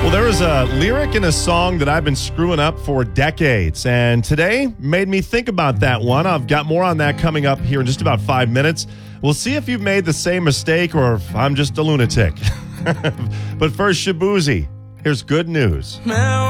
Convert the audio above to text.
Well, there was a lyric in a song that I've been screwing up for decades, and today made me think about that one. I've got more on that coming up here in just about 5 minutes. We'll see if you've made the same mistake or if I'm just a lunatic. But first, Shaboozey. Here's good news.